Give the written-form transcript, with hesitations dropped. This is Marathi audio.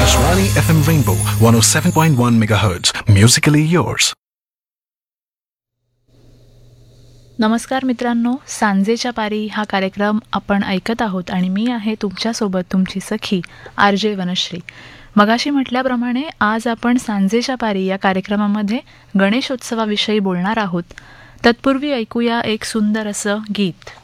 Akashvani FM Rainbow 107.1 MHz. Musically yours. नमस्कार मित्रांनो, सांजेच्या पारी हा कार्यक्रम आपण ऐकत आहोत आणि मी आहे तुमच्यासोबत तुमची सखी RJ वनश्री. मगाशी म्हटल्याप्रमाणे आज आपण सांजेच्या पारी या कार्यक्रमामध्ये गणेशोत्सवाविषयी बोलणार आहोत. तत्पूर्वी ऐकूया एक सुंदर असं गीत.